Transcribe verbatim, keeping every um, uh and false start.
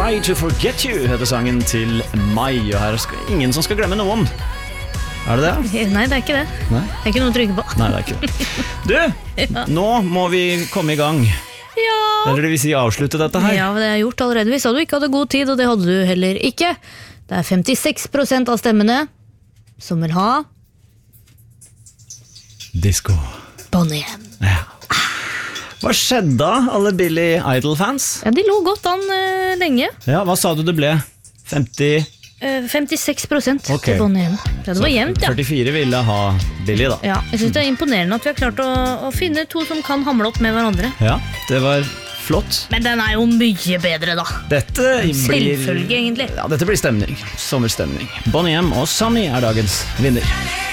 Try to Forget You heter sangen til Mai, og her er ingen som skal glemme noen. Er det det? Nei, det er ikke det. Nei? Det er ikke noe å trykke på. Nei, det er ikke det. Du, ja. Nå må vi komme i gang. Ja. Eller det vil si avslutte dette her. Ja, det er gjort allerede. Vi sa du ikke hadde god tid, og det hadde du heller ikke. Det er femtiseks prosent av stemmene som vil ha Disco. Bonnie M. Ja. Hva skjedde da, alle Billy Idol-fans? Ja, de lå godt an uh, lenge. Ja, hva sa du det ble? femti? Uh, femtiseks prosent okay. til Bonnie M. Ja, det var jevnt, ja. førtifire ville ha Billy, da. Ja, jeg synes det er imponerende at vi har klart å, å finne to som kan hamle opp med hverandre. Ja, det var flott. Men den er jo mye bedre, da. Dette blir... Selvfølge, egentlig. Ja, dette blir stemning. Sommerstemning. Bonnie M og Sunny er dagens vinner.